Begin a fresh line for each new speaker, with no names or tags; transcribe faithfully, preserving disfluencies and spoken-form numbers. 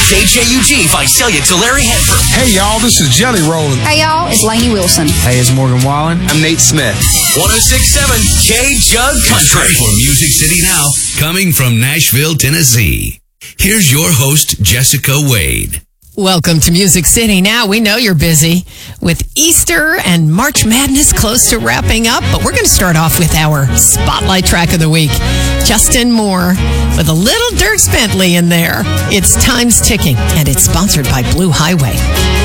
K J U G, Visalia, Tulare, Hanford.
Hey, y'all, this is Jelly Rollin'.
Hey, y'all, it's Lainey Wilson.
Hey, it's Morgan Wallen.
I'm Nate Smith.
one oh six point seven K-Jug Country.
It's time for Music City Now, coming from Nashville, Tennessee. Here's your host, Jessica Wade.
Welcome to Music City Now. We know you're busy with Easter and March Madness close to wrapping up, but we're going to start off with our Spotlight Track of the Week. Justin Moore with a little Dierks Bentley in there. It's Time's Ticking, and it's sponsored by Blue Highway.